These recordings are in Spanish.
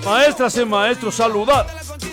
Maestras y maestros, saludar.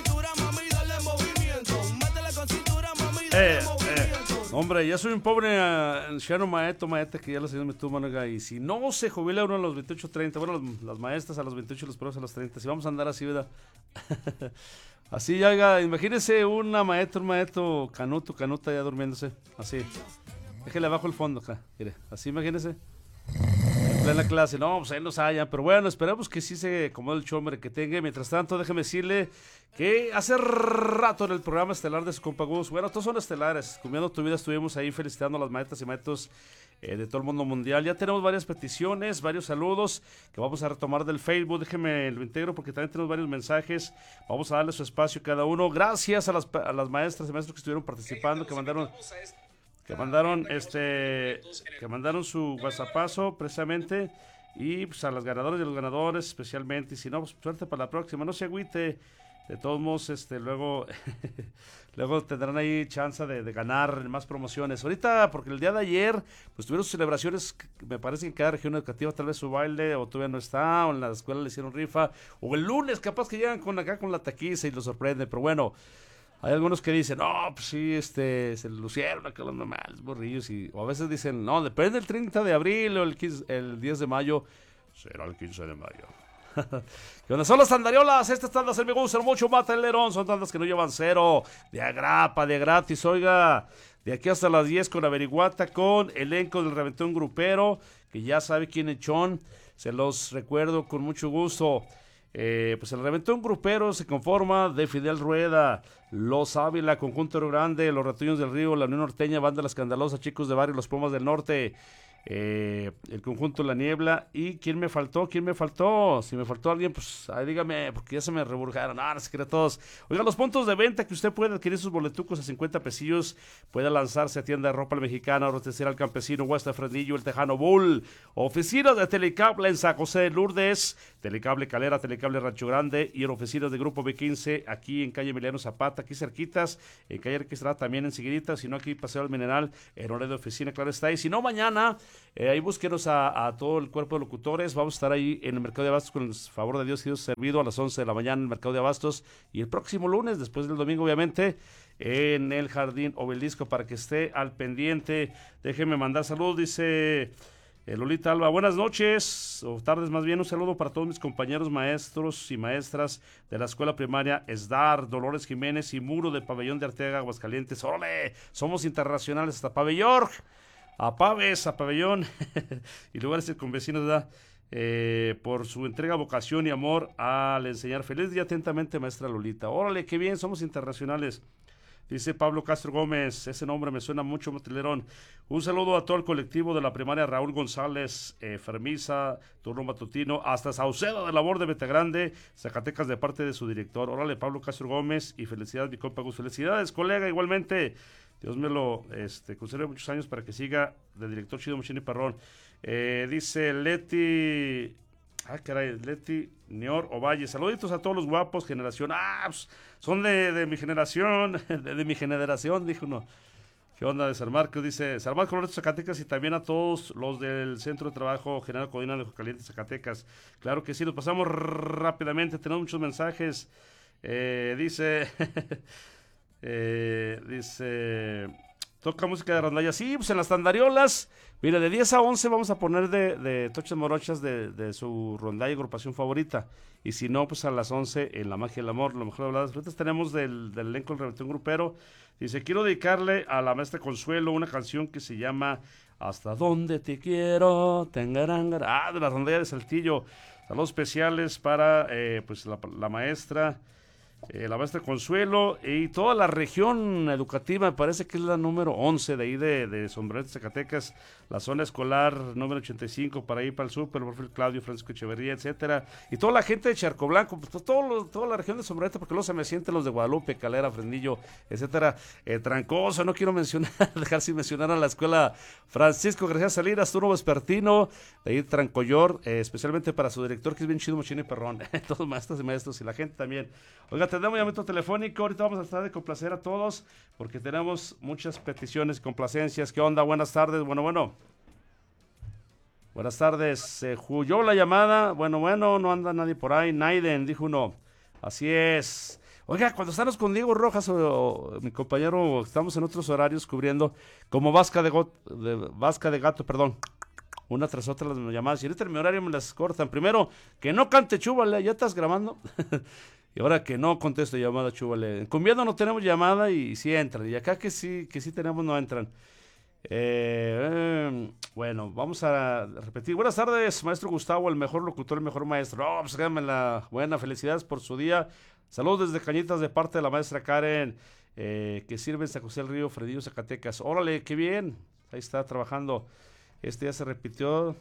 Hombre, ya soy un pobre anciano maestra que ya los señores me tuvo, y si no se jubila uno a los 28, 30, bueno, las maestras a los 28 y los profes a los 30, si vamos a andar así, ¿verdad? Así ya, oiga, imagínese una maestra, un maestro canuta ya durmiéndose, así. Déjale abajo el fondo acá, mire, así imagínese. En plena clase, no, pues ahí nos hallan, pero bueno, esperemos que sí se acomode el chombre que tenga. Mientras tanto, déjeme decirle que hace rato en el programa estelar de su compa Gus, bueno, todos son estelares, Cumbiando tu Vida, estuvimos ahí felicitando a las maestras y maestros de todo el mundo mundial. Ya tenemos varias peticiones, varios saludos que vamos a retomar del Facebook. Déjeme lo integro porque también tenemos varios mensajes. Vamos a darle su espacio a cada uno. Gracias a las maestras y maestros que estuvieron participando, que mandaron su WhatsAppazo precisamente, y pues a las ganadoras y los ganadores especialmente, y si no, pues suerte para la próxima, no se agüite, de todos modos, luego luego tendrán ahí chance de ganar más promociones. Ahorita, porque el día de ayer, pues tuvieron sus celebraciones, me parece que en cada región educativa tal vez su baile, o todavía no está, o en la escuela le hicieron rifa, o el lunes capaz que llegan acá con la taquiza y lo sorprende, pero bueno. Hay algunos que dicen, no, pues sí, se lucieron acá los normales, borrillos, o a veces dicen, no, depende del 30 de abril o el 10 de mayo, será el 15 de mayo. ¿Qué onda? Son las tandariolas, estas tandas me gustan mucho, mata el lerón, son tandas que no llevan cero, de agrapa, de gratis, oiga, de aquí hasta las 10 con Averiguata, con elenco del Reventón Grupero, que ya sabe quién es Chon, se los recuerdo con mucho gusto. Pues el Reventón Grupero se conforma de Fidel Rueda, Los Ávila, Conjunto Río Grande, Los Ratoños del Río, La Unión Norteña, Banda La Escandalosa, Chicos de Barrio, Los Pumas del Norte, el Conjunto La Niebla. ¿Y quién me faltó? Si me faltó alguien, pues ahí dígame, porque ya se me reburgaron. No se crea todos. Oigan, los puntos de venta que usted puede adquirir sus boletucos a 50 pesillos, puede lanzarse a Tienda de Ropa La Mexicana, Rotecera al Campesino, Huesta Fresnillo, El Tejano Bull, oficinas de Telecable en San José de Lourdes, Telecable Calera, Telecable Rancho Grande, y en oficinas de Grupo B15 aquí en calle Emiliano Zapata, aquí cerquitas, en calle Arquestrada también enseguidita, si no aquí Paseo del Mineral, en horario de oficina, claro está, y si no mañana, ahí búsquenos a todo el cuerpo de locutores. Vamos a estar ahí en el Mercado de Abastos con el favor de Dios y Dios servido a las 11 de la mañana en el Mercado de Abastos, y el próximo lunes, después del domingo obviamente, en el Jardín Obelisco, para que esté al pendiente. Déjeme mandar salud, dice Lolita Alba, buenas noches, o tardes más bien, un saludo para todos mis compañeros maestros y maestras de la escuela primaria SDAR, Dolores Jiménez y Muro de Pabellón de Arteaga, Aguascalientes. ¡Órale! Somos internacionales hasta Pabellón, a Paves, a Pabellón y lugares circunvecinos, ¿verdad? Por su entrega, vocación y amor al enseñar. Feliz día atentamente, maestra Lolita. Órale, qué bien, somos internacionales. Dice Pablo Castro Gómez, ese nombre me suena mucho, Motelerón. Un saludo a todo el colectivo de la primaria Raúl González, Fermisa, turno matutino, hasta Saucedo de Labor de Betagrande, Zacatecas, de parte de su director. Órale, Pablo Castro Gómez, y felicidades, mi compa Gus. Felicidades, colega, igualmente. Dios me lo conserve muchos años para que siga de director chido, Mochini Perrón. Dice Leti... Leti Nior Ovalle, saluditos a todos los guapos, generación, pues, son de mi generación, de mi generación, dijo uno. ¿Qué onda de San Marcos? Dice, San Marcos, Loreto, Zacatecas, y también a todos los del Centro de Trabajo General Codina de Caliente, Zacatecas. Claro que sí, nos pasamos rápidamente, tenemos muchos mensajes. Dice, toca música de rondalla. Sí, pues en las tandariolas, mira, de 10 a 11 vamos a poner de Tochas Morochas de su rondalla y agrupación favorita. Y si no, pues a las 11 en La Magia del Amor, lo mejor de las frutas. Tenemos del elenco del Reventón Grupero. Dice, quiero dedicarle a la maestra Consuelo una canción que se llama Hasta Donde Te Quiero, Tengarangara, de la rondalla de Saltillo. Saludos especiales para pues la maestra. La maestra Consuelo y toda la región educativa, me parece que es la número 11 de ahí de Sombrerete, Zacatecas, la zona escolar número 85 para ir para el sur, Porfirio Claudio, Francisco Echeverría, etcétera, y toda la gente de Charco Blanco, pues, toda la región de Sombrerete, porque luego se me sienten los de Guadalupe, Calera, Fresnillo, etcétera, Trancoso, no quiero dejar sin mencionar a la escuela Francisco García Salinas, turno vespertino, de ahí Trancoyor, especialmente para su director, que es bien chido, Mochini Perrón, todos maestros y maestros, y la gente también. Oiga, tenemos llamamiento telefónico, ahorita vamos a tratar de complacer a todos, porque tenemos muchas peticiones y complacencias. ¿Qué onda? Buenas tardes, bueno. Buenas tardes. Se huyó la llamada. Bueno, no anda nadie por ahí. Naiden, dijo uno. Así es. Oiga, cuando estamos con Diego Rojas o mi compañero, estamos en otros horarios cubriendo como vasca de gato, perdón. Una tras otra las llamadas. Y ahorita en mi horario me las cortan. Primero, que no cante Chúbale, ¿ya estás grabando? Y ahora que no contesto llamada Chúbale. En Cumbiado no tenemos llamada y sí entran. Y acá que sí tenemos, no entran. Bueno, vamos a repetir. Buenas tardes, maestro Gustavo, el mejor locutor, el mejor maestro. Oh, pues háganme la buena, felicidades por su día. Saludos desde Cañitas de parte de la maestra Karen, que sirve en San José del Río, Fredillo, Zacatecas. Órale, qué bien. Ahí está trabajando. Este ya se repitió.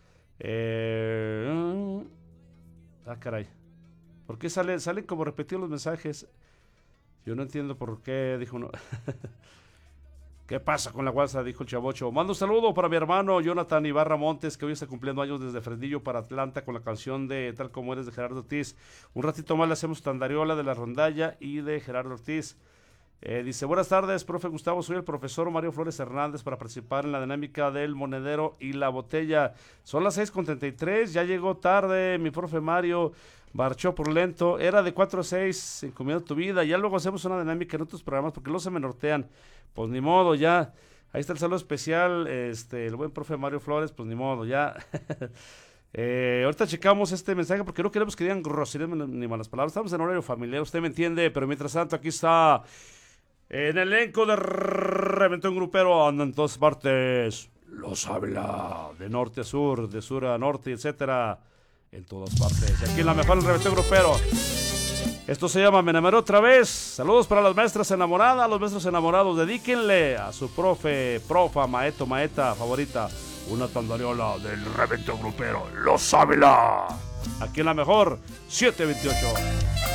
Caray. ¿Por qué salen como repetidos los mensajes? Yo no entiendo por qué, dijo uno. ¿Qué pasa con la WhatsApp? Dijo el chavocho. Mando un saludo para mi hermano Jonathan Ibarra Montes, que hoy está cumpliendo años desde Fresnillo para Atlanta con la canción de Tal Como Eres de Gerardo Ortiz. Un ratito más le hacemos Tandariola de la Rondalla y de Gerardo Ortiz. Dice, buenas tardes, profe Gustavo, soy el profesor Mario Flores Hernández para participar en la dinámica del monedero y la botella. Son las 6:33, ya llegó tarde, mi profe Mario marchó por lento, era de 4 a 6, encomiendo tu vida, ya luego hacemos una dinámica en otros programas porque luego se me nortean, pues ni modo, ya, ahí está el saludo especial, el buen profe Mario Flores, pues ni modo, ya. Ahorita checamos este mensaje porque no queremos que digan groserías ni malas palabras, estamos en horario familiar, usted me entiende, pero mientras tanto aquí está... En el elenco de Reventón Grupero anda en todas partes. Los habla de norte a sur, de sur a norte, etcétera. En todas partes. Y aquí en la mejor el Reventón Grupero. Esto se llama Me enamoré otra vez. Saludos para las maestras enamoradas, los maestros enamorados. Dedíquenle a su profa, maeta favorita. Una tandariola del Reventón Grupero. Los habla. Aquí en la mejor 728.